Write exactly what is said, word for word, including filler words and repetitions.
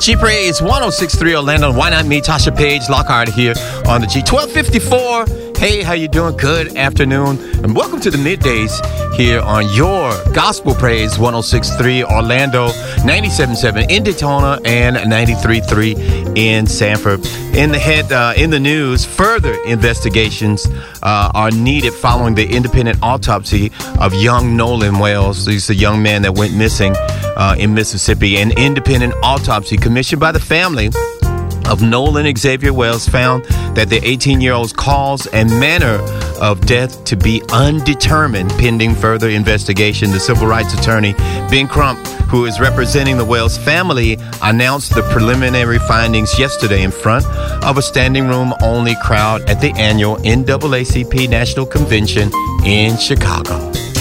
G Praise one oh six point three Orlando. Why not me, Tasha Page Lockhart here on the G. twelve fifty-four. Hey, how you doing? Good afternoon. And welcome to the middays here on your Gospel Praise one oh six point three Orlando, ninety-seven point seven in Daytona, and ninety-three point three in Sanford. In the head, uh, in the news, further investigations uh, are needed following the independent autopsy of young Nolan Wells. He's a young man that went missing uh, in Mississippi. An independent autopsy commissioned by the family of Nolan Xavier Wells found that the eighteen-year-old's cause and manner of death to be undetermined pending further investigation. The civil rights attorney, Ben Crump, who is representing the Wells family, announced the preliminary findings yesterday in front of a standing room only crowd at the annual N double A C P National Convention in Chicago.